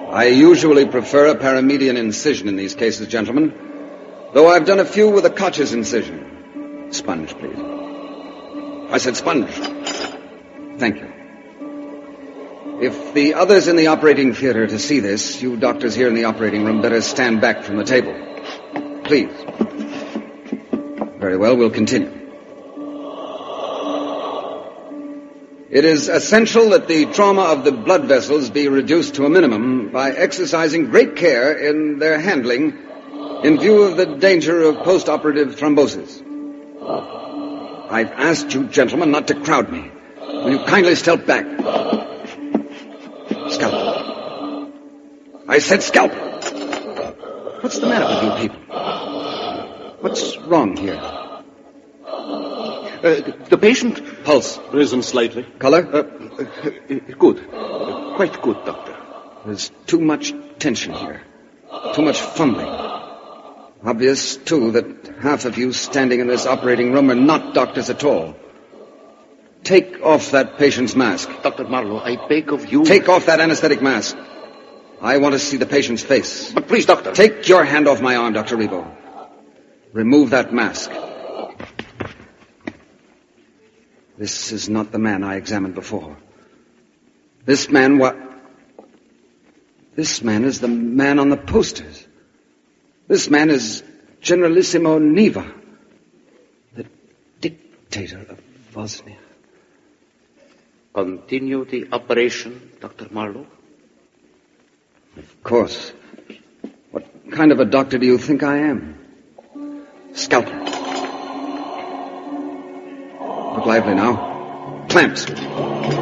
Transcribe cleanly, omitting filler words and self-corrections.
I usually prefer a paramedian incision in these cases, gentlemen, though I've done a few with a Koch's incision. Sponge, please. I said sponge. Thank you. If the others in the operating theater are to see this, you doctors here in the operating room better stand back from the table. Please. Very well, we'll continue. It is essential that the trauma of the blood vessels be reduced to a minimum by exercising great care in their handling in view of the danger of post-operative thrombosis. I've asked you gentlemen not to crowd me. Will you kindly step back? Scalpel. I said scalpel. What's the matter with you people? What's wrong here? The patient... Pulse. Risen slightly. Color? Good. Quite good, Doctor. There's too much tension here. Too much fumbling. Obvious, too, that half of you standing in this operating room are not doctors at all. Take off that patient's mask. Dr. Marlowe, I beg of you... Take off that anesthetic mask. I want to see the patient's face. But please, Doctor... Take your hand off my arm, Dr. Rebo. Remove that mask. This is not the man I examined before. This man is the man on the posters. This man is Generalissimo Neva, the dictator of Bosnia. Continue the operation, Dr. Marlowe. Of course. What kind of a doctor do you think I am? Scalpel. Look lively now. Clamps.